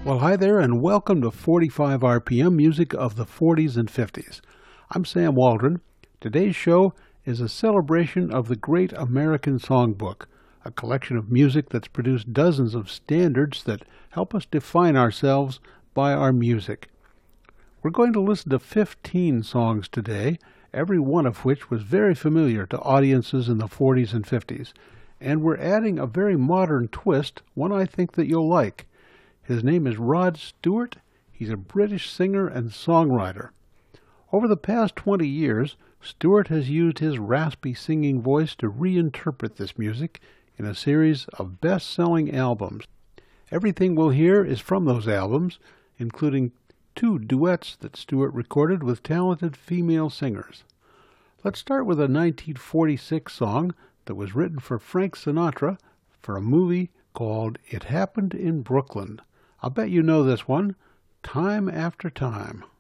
Well, hi there, and welcome to 45 RPM Music of the 40s and 50s. I'm Sam Waldron. Today's show is a celebration of the Great American Songbook, a collection of music that's produced dozens of standards that help us define ourselves by our music. We're going to listen to 15 songs today, every one of which was very familiar to audiences in the 40s and 50s. And we're adding a very modern twist, one I think that you'll like. His name is Rod Stewart. He's a British singer and songwriter. Over the past 20 years, Stewart has used his raspy singing voice to reinterpret this music in a series of best-selling albums. Everything we'll hear is from those albums, including 2 duets that Stewart recorded with talented female singers. Let's start with a 1946 song that was written for Frank Sinatra for a movie called It Happened in Brooklyn. I'll bet you know this one, Time After Time.